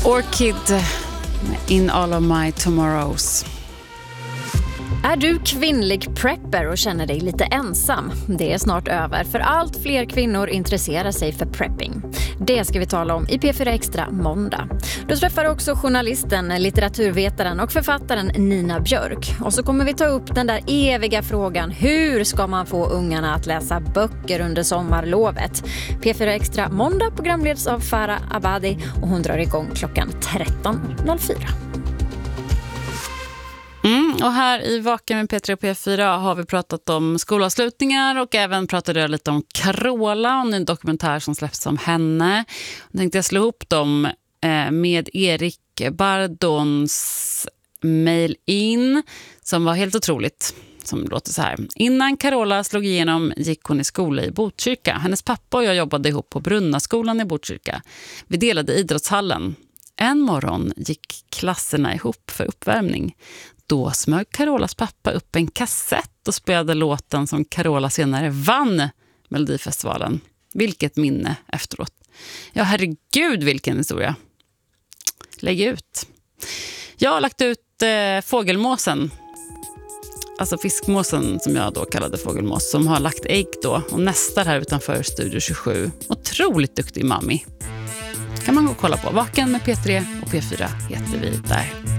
Orchid in all of my tomorrows. Är du kvinnlig prepper och känner dig lite ensam? Det är snart över, för allt fler kvinnor intresserar sig för prepping. Det ska vi tala om i P4 Extra måndag. Du träffar också journalisten, litteraturvetaren och författaren Nina Björk. Och så kommer vi ta upp den där eviga frågan: hur ska man få ungarna att läsa böcker under sommarlovet? P4 Extra måndag programleds av Farah Abadi och hon drar igång klockan 13.04. Och här i Vaken med P3 och P4 har vi pratat om skolavslutningar och även pratade jag lite om Carola och en dokumentär som släpps om henne. Jag tänkte slå ihop dem med Erik Bardons mail in som var helt otroligt. Som låter så här: innan Carola slog igenom gick hon i skola i Botkyrka. Hennes pappa och jag jobbade ihop på Brunnaskolan i Botkyrka. Vi delade idrottshallen. En morgon gick klasserna ihop för uppvärmning. Då smög Carolas pappa upp en kassett och spelade låten som Carola senare vann Melodifestivalen. Vilket minne efteråt. Ja, herregud vilken historia. Lägg ut. Jag har lagt ut fågelmåsen. Alltså fiskmåsen som jag då kallade fågelmås. Som har lagt ägg då och nästar här utanför Studio 27. Otroligt duktig mami. Kan man gå och kolla på. Vaken med P3 och P4 heter vi där.